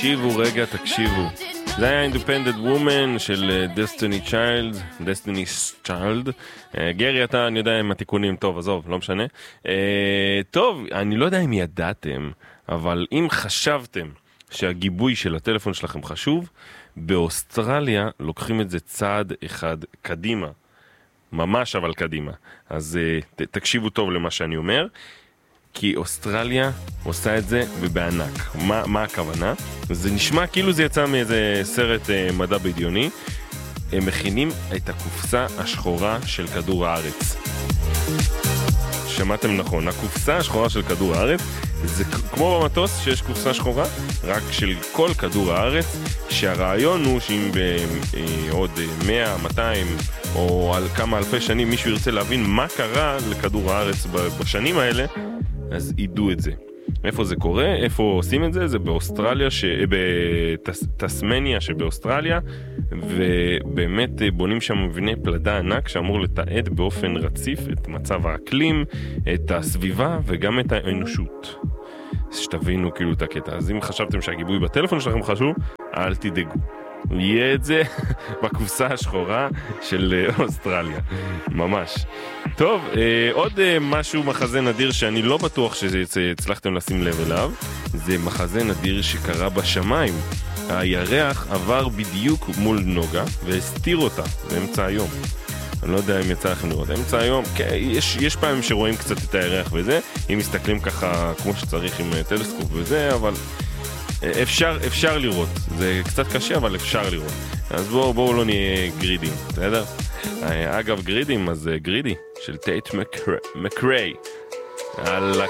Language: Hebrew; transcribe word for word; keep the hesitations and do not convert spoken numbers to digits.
תקשיבו רגע, תקשיבו. זה היה Independent Woman של Destiny Child, Destiny's Child. גרי, אתה, אני יודע עם התיקונים, טוב, עזוב, לא משנה. טוב, אני לא יודע אם ידעתם, אבל אם חשבתם שהגיבוי של הטלפון שלכם חשוב, באוסטרליה לוקחים את זה צעד אחד קדימה. ממש אבל קדימה. אז תקשיבו טוב למה שאני אומר. כי אוסטרליה עושה את זה ובענק. מה, מה הכוונה? זה נשמע כאילו זה יצא מאיזה סרט אה, מדע בדיוני. הם מכינים את הקופסה השחורה של כדור הארץ. שמעתם נכון, הקופסה השחורה של כדור הארץ זה כמו במטוס שיש קופסה שחורה, רק של כל כדור הארץ, שהרעיון הוא שאם בעוד מאה, מאתיים או על כמה אלפי שנים מישהו ירצה להבין מה קרה לכדור הארץ בשנים האלה, אז ידעו את זה. איפה זה קורה? איפה עושים את זה? זה באוסטרליה, ש... בטסמניה שבאוסטרליה, ובאמת בונים שם מבנה פלדה ענק שאמור לתעד באופן רציף את מצב האקלים, את הסביבה וגם את האנושות. שתבינו כאילו את הקטע. אז אם חשבתם שהגיבוי בטלפון שלכם חשוב, אל תדאגו. יהיה את זה בקופסה השחורה של אוסטרליה. ממש. טוב, עוד משהו מחזה נדיר שאני לא בטוח שהצלחתם לשים לב אליו. זה מחזה נדיר שקרה בשמיים. הירח עבר בדיוק מול נוגה והסתיר אותה באמצע היום. אני לא יודע אם יצא לכם לראות. אמצע היום, יש, יש פעמים שרואים קצת את הירח וזה, אם מסתכלים ככה כמו שצריך עם טלסקופ וזה, אבל אפשר, אפשר לראות. זה קצת קשה, אבל אפשר לראות. אז בואו, בואו לא נהיה גרידים, בסדר? אגב, גרידים, אז גרידי, של טייט מקריי. אללה,